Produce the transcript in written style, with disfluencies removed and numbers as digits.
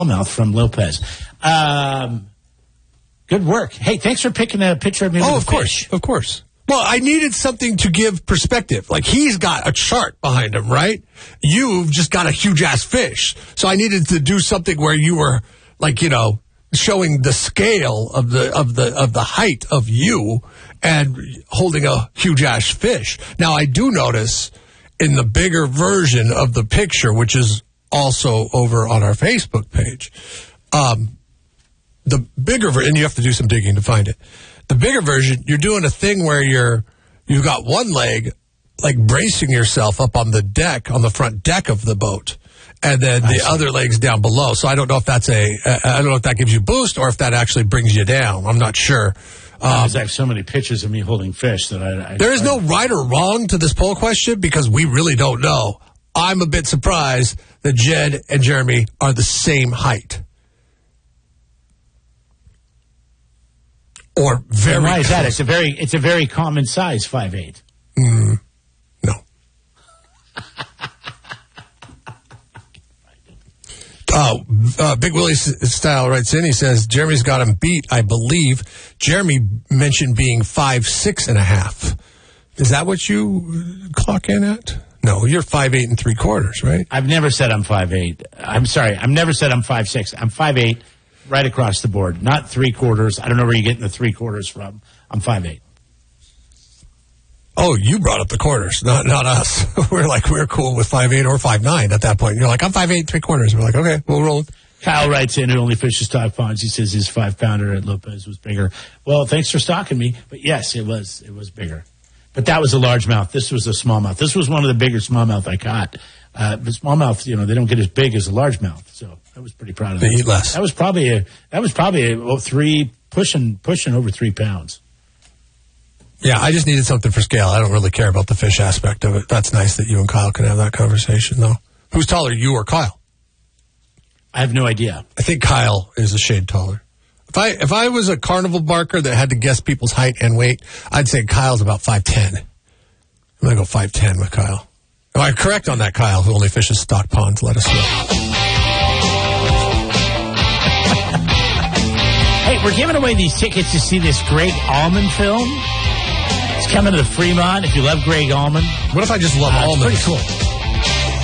smallmouth from Lopez. Good work. Hey, thanks for picking a picture of me. Oh, of course. Of course. Well, I needed something to give perspective. Like, he's got a chart behind him, right? You've just got a huge-ass fish. So I needed to do something where you were, like, you know, showing the scale of the height of you and holding a huge-ass fish. Now, I do notice in the bigger version of the picture, which is also over on our Facebook page, the bigger version, and you have to do some digging to find it. The bigger version, you're doing a thing where you've got one leg, like, bracing yourself up on the deck, on the front deck of the boat, and then the other leg's down below. So I don't know if that's I don't know if that gives you boost or if that actually brings you down. I'm not sure. I have so many pictures of me holding fish that there is no right or wrong to this poll question because we really don't know. I'm a bit surprised that Jed and Jeremy are the same height. Or very. And why is that? It's a very common size, 5'8". No. Big Willie Style writes in. He says Jeremy's got him beat. I believe Jeremy mentioned being 5'6.5". Is that what you clock in at? No, you're 5'8 3/4", right? I've never said I'm 5'8". I'm sorry. I've never said I'm 5'6". I'm 5'8". Right across the board, not 3/4. I don't know where you're getting the 3/4 from. I'm 5'8". Oh, you brought up the quarters, not us. We're cool with 5'8" or 5'9" at that point. You're like, I'm 5'8 3/4. We're like, okay, we'll roll. Kyle writes in, who only fishes stock ponds. He says his 5-pounder at Lopez was bigger. Well, thanks for stalking me, but yes, it was bigger. But that was a largemouth. This was a smallmouth. This was one of the bigger smallmouth I caught. But smallmouth, they don't get as big as a largemouth, so I was pretty proud of that. They eat less. That was probably pushing over 3 pounds. Yeah, I just needed something for scale. I don't really care about the fish aspect of it. That's nice that you and Kyle can have that conversation, though. Who's taller, you or Kyle? I have no idea. I think Kyle is a shade taller. If I was a carnival barker that had to guess people's height and weight, I'd say Kyle's about 5'10". I'm going to go 5'10" with Kyle. Am I correct on that, Kyle, who only fishes stock ponds? Let us know. Hey, we're giving away these tickets to see this Greg Allman film. It's coming to the Fremont if you love Greg Allman. What if I just love almonds? Pretty cool.